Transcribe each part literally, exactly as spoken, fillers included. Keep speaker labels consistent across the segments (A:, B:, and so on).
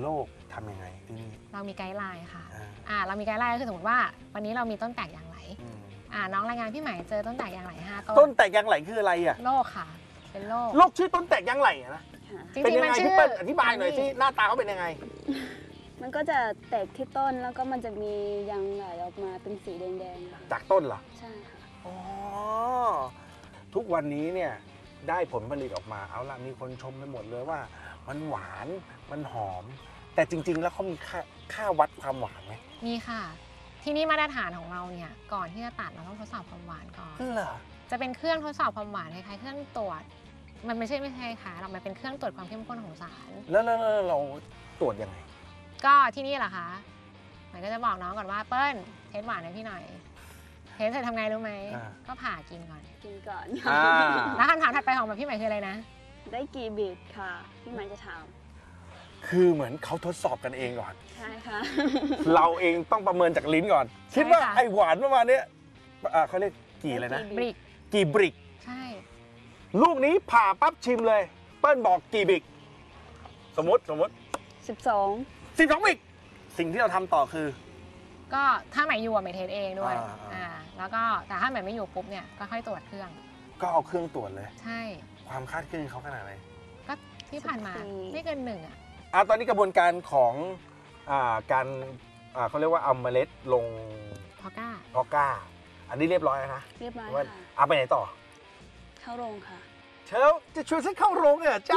A: โรคทำยังไงที่นี่
B: เรามีไกด์ไลน์ค่ะ
A: อ่า
B: อ่าเรามีไกด์ไลน์ก็คือสมมติว่าวันนี้เรามีต้นแตกยางไหลอ่าน้องรายงานพี่ใหม่เจอต้นแตกยางไหลห้าต้น
A: ต้นแตกยางไหลคืออะไรอ่ะ
B: โรคค่ะเป็นโรค
A: โรคชื่อต้นแตกยางไหลนะเป็นยังไงพี่เปิ้ลอธิบายหน่อยสิหน้าตาเขาเป็นยังไง
C: มันก็จะแตกที่ต้นแล้วก็มันจะมียางไหลออกมาเป็นสีแดงๆ
A: จากต้นเหรอ
C: ใช่ค่ะ
A: อ๋อทุกวันนี้เนี่ยได้ผลผลิตออกมาเอาละมีคนชมไปหมดเลยว่ามันหวานมันหอมแต่จริงๆแล้วเขามีค่าค่าวัดความหวานไหม
B: มีค่ะที่นี่มาตรฐานของเราเนี่ยก่อนที่จะตัดเราต้องทดสอบความหวานก่อน
A: เหรอ
B: จะเป็นเครื่องทดสอบความหวานคล้ายๆเครื่องตรวจมันไม่ใช่ไม่ใช่ค่ะเรามันเป็นเครื่องตรวจความเข้มข้นของสาร
A: แล้วแล้วเราตรวจยังไง
B: ก็ที่นี่แหละคะหมายก็จะบอกน้องก่อนว่าเปิ้ลเทสหวานให้พี่หน่อยเทสเสร็จทำไงรู้ไหมก็ผ่ากินก่อน
C: กินก่อน
B: แล้วคำถามถัดไปของแบบพี่ใหม่คืออะไรนะ
C: ได้กี่บิตค่ะพี่ใหม่จะถาม
A: คือเหมือนเขาทดสอบกันเองก่อน
C: ใช่ค่ะ
A: เราเองต้องประเมินจากลิ้นก่อนคิดว่าไอหวานประมาณนี้เขาเรียกกี่เลยนะ
B: บริก
A: กี่บริก
B: ใช่
A: ลูกนี้ผ่าปั๊บชิมเลยเปิ้ลบอกกี่บริกสมมติสมมติ
C: สิบสอง
A: สิบสองบริกสิ่งที่เราทำต่อคือ
B: ก็ถ้าใหม่อยู่ใหม่เทสเองด้วยอ่าแล้วก็แต่ถ้าใหม่ไม่อยู่ปุ๊บเนี่ยก็ค่อยตรวจเครื่อง
A: ก็เอาเครื่องตรวจเลย
B: ใช่
A: ความคาดเคลื่อนเขาขนาดไหน
B: ก็ที่ผ่านมาไม่เกินหนึ่งอ่ะ
A: อ่าตอนนี้กระบวนการของอ่าการอ่าเขาเรียกว่าเอาเมล็ดลง
B: พอก้า
A: พอก้าอันนี้เรียบร้อยแล้วนะ
C: เรียบร้อยค่ะ
A: เอาไปไหนต่อ
C: เข้าโรงค่ะ
A: เชลจะชวนฉันเข้าโรงเหรอจ๊ะ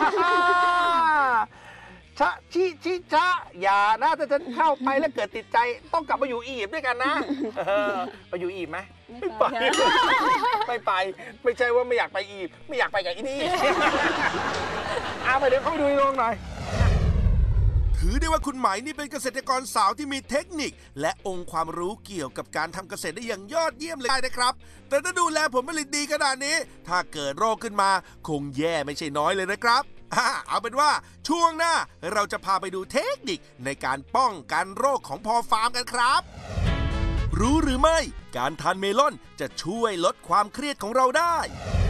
A: ชะชิชิชะอย่านะถ้าฉันเข้าไปแล้วเกิดติดใจต้องกลับมาอยู่อียิปต์ด้วยกันนะไปอยู่อียิปต์ไหม
C: ไม่ไป
A: ไม่ไปไม่ใช่ว่าไม่อยากไปอียิปต์ไม่อยากไปกับอีนี่เอาไปเดี๋ยวเข้าไปดูในโรงหน่อย
D: ถือได้ว่าคุณไหมนี่เป็นเกษตรกรสาวที่มีเทคนิคและองค์ความรู้เกี่ยวกับการทำเกษตรได้อย่างยอดเยี่ยมเลยนะครับแต่ถ้าดูแลผลผลิตดีขนาดนี้ถ้าเกิดโรคขึ้นมาคงแย่ไม่ใช่น้อยเลยนะครับเอาเป็นว่าช่วงหน้าเราจะพาไปดูเทคนิคในการป้องกันโรคของพอฟาร์มกันครับรู้หรือไม่การทานเมลอนจะช่วยลดความเครียดของเราได้